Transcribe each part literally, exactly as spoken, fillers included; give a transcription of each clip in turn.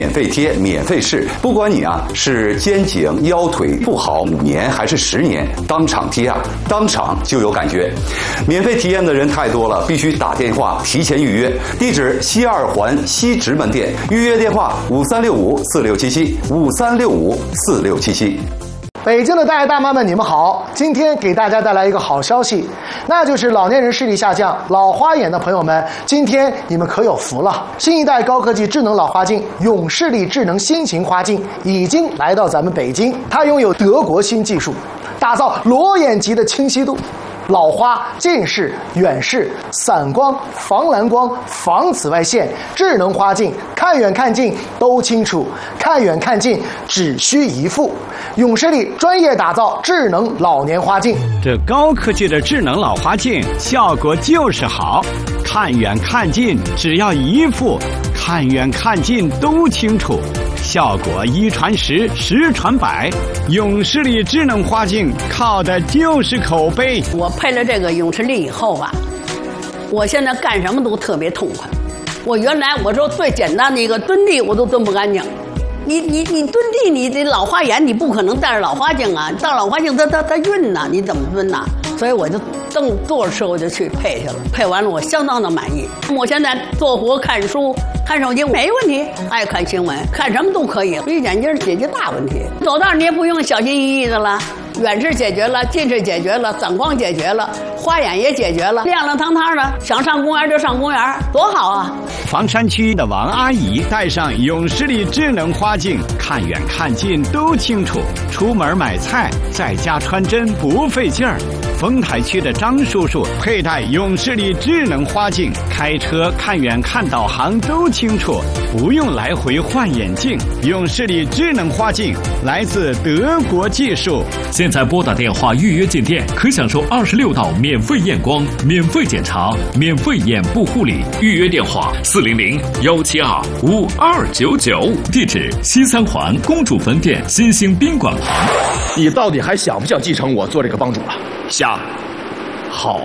免费贴，免费试，不管你啊是肩颈腰腿不好五年还是十年，当场贴啊，当场就有感觉。免费体验的人太多了，必须打电话提前预约。地址西二环西直门店，预约电话五三六五四六七七五三六五四六七七。 北京的大爷大妈们，你们好！今天给大家带来一个好消息，那就是老年人视力下降、老花眼的朋友们，今天你们可有福了！新一代高科技智能老花镜永视力智能新型花镜已经来到咱们北京，它拥有德国新技术，打造裸眼级的清晰度。老花、近视、远视、散光、防蓝光、防紫外线，智能花镜，看远看近都清楚，看远看近只需一副。永视力专业打造智能老年花镜， 这高科技的智能老花镜效果就是好，看远看近只要一副，看远看近都清楚。效果一传十，十传百，永视力智能花镜靠的就是口碑。 我配了这个永视力以后吧，我现在干什么都特别痛快。我原来我说最简单的一个蹲地我都蹲不干净，你你你蹲地，你这老花眼你不可能戴着老花镜啊，戴老花镜它它它晕呐，你怎么蹲呐？所以我就正坐着车我就去配去了，配完了我相当的满意。我现在做活看书。看手机没问题，爱看新闻，看什么都可以。绿眼镜解决大问题，走道你也不用小心翼翼的了。远视解决了，近视解决了，散光解决了，花眼也解决了，亮亮堂堂的，想上公园就上公园，多好啊！ 房山区的王阿姨戴上永视力智能花镜，看远看近都清楚，出门买菜在家穿针不费劲儿。丰台区的张叔叔佩戴永视力智能花镜，开车看远看导航都清楚，不用来回换眼镜。永视力智能花镜来自德国技术。 现在拨打电话预约进店，可享受二十六道免费验光、免费检查、免费眼部护理。预约电话四零零幺七二五二九九，地址西三环公主坟店新兴宾馆旁。 你到底还想不想继承我做这个帮主了？ 想。 好。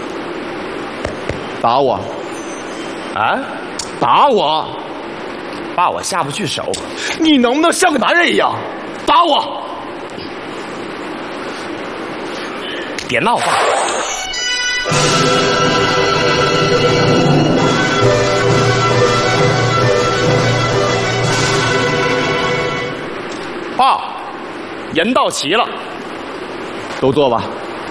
打我。 啊？ 打我！ 爸，我下不去手。 你能不能像个男人一样？打我！ 别闹，爸。 爸，人到齐了，都坐吧。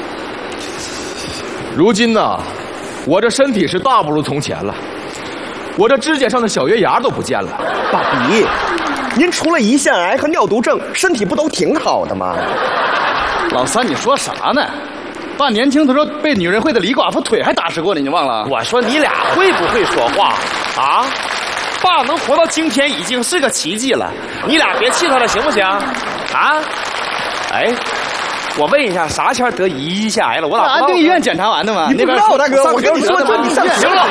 如今呢，我这身体是大不如从前了，我这指甲上的小月牙都不见了。 爸比，您除了胰腺癌和尿毒症，身体不都挺好的吗？ 老三，你说啥呢？爸年轻的时候被女人会的李寡妇腿还打折过呢，你忘了？ 我说你俩会不会说话啊？爸能活到今天已经是个奇迹了，你俩别气他了，行不行？啊？哎，我问一下，啥前得胰腺癌了？我咋安定医院检查完的吗？ 你不知道，大哥，我跟你说，这你上行了。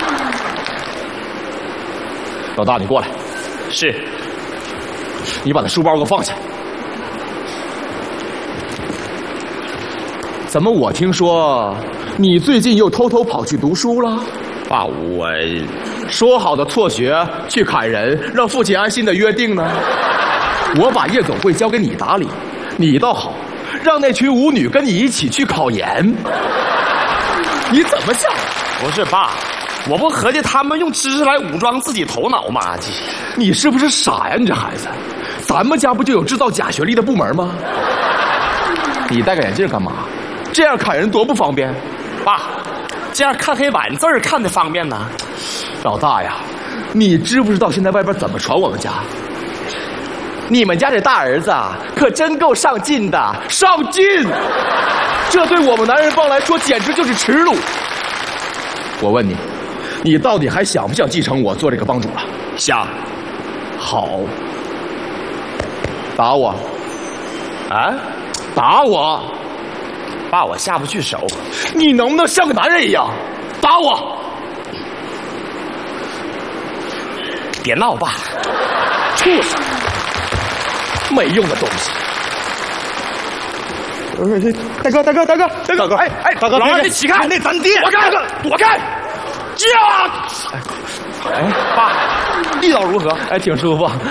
老大，你过来。 是。 你把那书包给我放下。怎么我听说你最近又偷偷跑去读书了？ 爸，我说好的辍学去砍人，让父亲安心的约定呢？我把夜总会交给你打理，你倒好，让那群舞女跟你一起去考研，你怎么想？ 不是爸，我不合计他们用知识来武装自己头脑吗？ 你是不是傻呀？你这孩子，咱们家不就有制造假学历的部门吗？你戴个眼镜干嘛？这样砍人多不方便。 爸，这样看黑板字儿看的方便呢。 老大呀，你知不知道现在外边怎么传我们家？你们家这大儿子啊，可真够上进的，上进！这对我们男人帮来说简直就是耻辱。我问你，你到底还想不想继承我做这个帮主了？ 想。 好。打我。 啊？ 打我！ 爸，我下不去手。 你能不能像个男人一样？打我！ 别闹，爸！ 畜生！没用的东西！ 大哥，大哥，大哥，大哥， 哎哎，大哥， 老二一起看， 那咱爹， 躲开，躲开！呀！哎，爸，力道如何？ 哎，挺舒服。